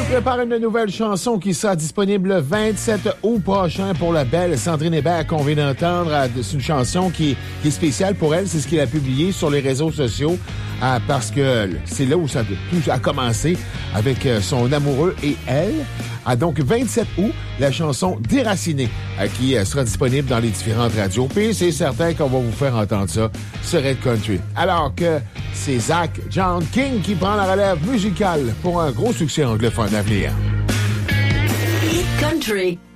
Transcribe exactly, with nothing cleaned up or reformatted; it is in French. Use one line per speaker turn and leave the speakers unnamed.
prépare une nouvelle chanson qui sera disponible le vingt-sept août prochain pour la belle Sandrine Hébert qu'on vient d'entendre. C'est une chanson qui, qui est spéciale pour elle. C'est ce qu'elle a publié sur les réseaux sociaux euh, parce que c'est là où ça tout a commencé avec euh, son amoureux et elle. Ah, donc, vingt-sept août, la chanson Déracinée euh, qui euh, sera disponible dans les différentes radios. Puis c'est certain qu'on va vous faire entendre ça sur Red Country. Alors que c'est Zach John King qui prend la relève musicale pour un gros succès anglophone à venir.
Hit Country.